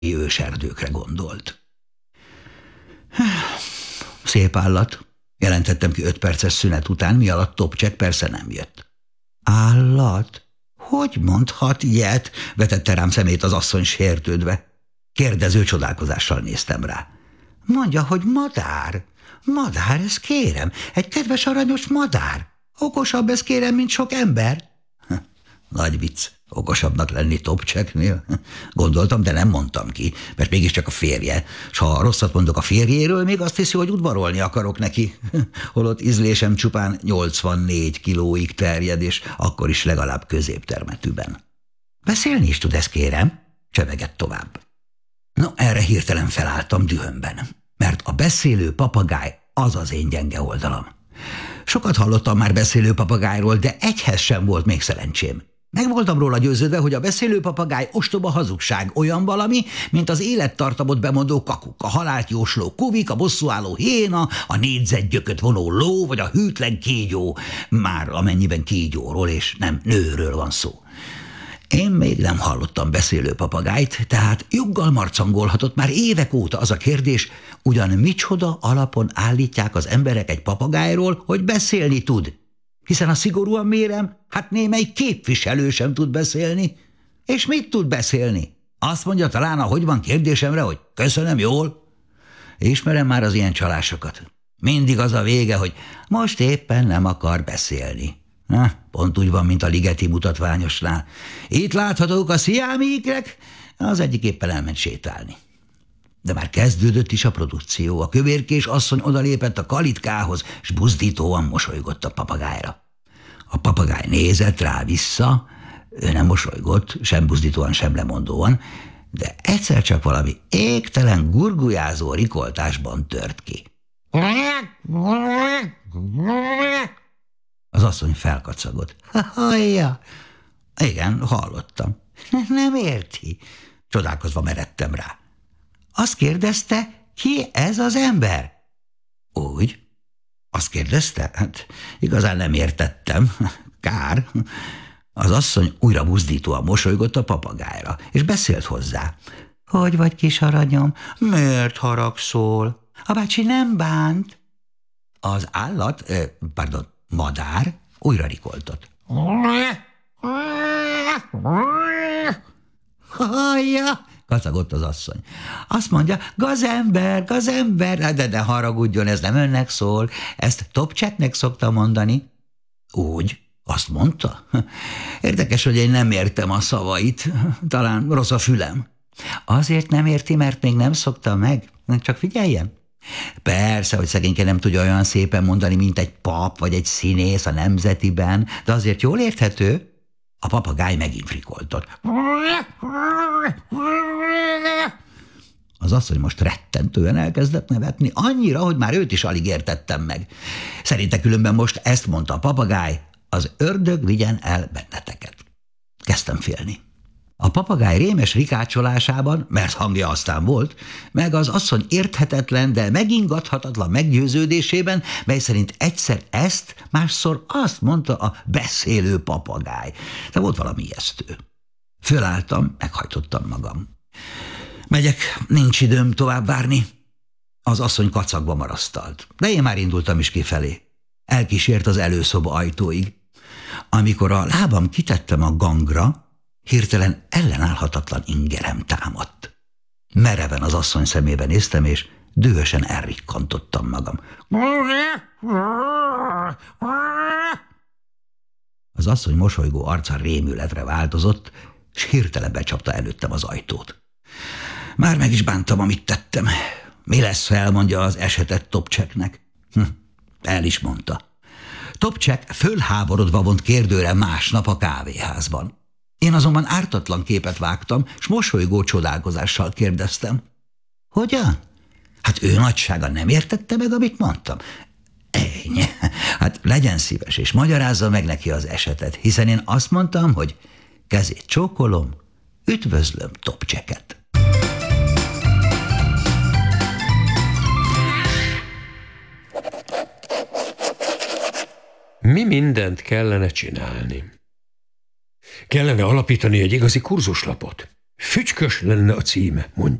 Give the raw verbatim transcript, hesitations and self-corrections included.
őserdőkre gondolt. Szép állat, jelentettem ki öt perces szünet után, mi alatt Topcsek persze nem jött. Állat? Hogy mondhat ilyet? Vetette rám szemét az asszony sértődve. Kérdező csodálkozással néztem rá. Mondja, hogy madár. Madár, ez kérem, egy kedves aranyos madár. Okosabb ez kérem, mint sok ember. Nagy vicc, okosabbnak lenni Topcseknél. Gondoltam, de nem mondtam ki, mert mégiscsak a férje. S ha rosszat mondok a férjéről, még azt hiszi, hogy udvarolni akarok neki. Holott ízlésem csupán nyolcvannégy kilóig terjed, és akkor is legalább középtermetűben. Beszélni is tud ez, kérem? Csevegett tovább. No, erre hirtelen felálltam dühömben, mert a beszélő papagáj az az én gyenge oldalam. Sokat hallottam már beszélő papagájról, de egyhez sem volt még szerencsém. Meg voltam róla győződve, hogy a beszélő papagáj ostoba hazugság, olyan valami, mint az élettartamot bemondó kakuk, a halált jósló kuvik, a bosszúálló héna, a négyzetgyököt vonó ló, vagy a hűtlen kígyó, már amennyiben kígyóról és nem nőről van szó. Én még nem hallottam beszélő papagájt, tehát joggal marcangolhatott már évek óta az a kérdés, ugyan micsoda alapon állítják az emberek egy papagájról, hogy beszélni tud. Hiszen ha szigorúan mérem, hát némely képviselő sem tud beszélni. És mit tud beszélni? Azt mondja talán, ahogy van kérdésemre, hogy köszönöm, jól? Ismerem már az ilyen csalásokat. Mindig az a vége, hogy most éppen nem akar beszélni. Na, pont úgy van, mint a ligeti mutatványosnál. Itt láthatók a sziámi ikrek, az egyik éppen elment sétálni. De már kezdődött is a produkció. A kövérkés asszony odalépett a kalitkához, s buzdítóan mosolygott a papagájra. A papagáj nézett rá vissza, ő nem mosolygott, sem buzdítóan, sem lemondóan, de egyszer csak valami égtelen gurgujázó rikoltásban tört ki. Az asszony felkacagott. Hallja! Igen, hallottam. Nem érti. Csodálkozva meredtem rá. Azt kérdezte, ki ez az ember? Úgy? Azt kérdezte? Hát igazán nem értettem. Kár. Az asszony újra buzdítóan mosolygott a papagájra, és beszélt hozzá. Hogy vagy, kis aranyom? Miért haragszol? A bácsi nem bánt. Az állat, eh, pardon, madár újra rikoltott. Hallja! Kacagott az asszony. Azt mondja, gazember, gazember, de, de haragudjon, ez nem önnek szól, ezt Topcseknek szokta mondani. Úgy? Azt mondta? Érdekes, hogy én nem értem a szavait, talán rossz a fülem. Azért nem érti, mert még nem szokta meg, csak figyeljen. Persze, hogy szegényke nem tudja olyan szépen mondani, mint egy pap vagy egy színész a Nemzetiben, de azért jól érthető. A papagáj megint frikoltott. Az asszony most rettentően elkezdett nevetni, annyira, hogy már őt is alig értettem meg. Szerinte különben most ezt mondta a papagáj, az ördög vigyen el benneteket. Kezdtem félni. A papagáj rémes rikácsolásában, mert hangja aztán volt, meg az asszony érthetetlen, de megingathatatlan meggyőződésében, mely szerint egyszer ezt, másszor azt mondta a beszélő papagáj. De volt valami ijesztő. Fölálltam, meghajtottam magam. Megyek, nincs időm tovább várni. Az asszony kacagva marasztalt, de én már indultam is kifelé. Elkísért az előszoba ajtóig. Amikor a lábam kitettem a gangra, hirtelen ellenállhatatlan ingerem támadt. Mereven az asszony szemébe néztem, és dühösen elrikkantottam magam. Az asszony mosolygó arca rémületre változott, és hirtelen becsapta előttem az ajtót. Már meg is bántam, amit tettem. Mi lesz, felmondja az esetet Topcseknek? Hm, el is mondta. Topcsek fölháborodva vont kérdőre másnap a kávéházban. Én azonban ártatlan képet vágtam, s mosolygó csodálkozással kérdeztem. Hogyan? Hát ő nagysága nem értette meg, amit mondtam. Ennyi. Hát legyen szíves, és magyarázza meg neki az esetet, hiszen én azt mondtam, hogy kezét csókolom, üdvözlöm Topcseket. Mi mindent kellene csinálni? Kellene alapítani egy igazi kurzuslapot. Fügykös lenne a címe, mondja.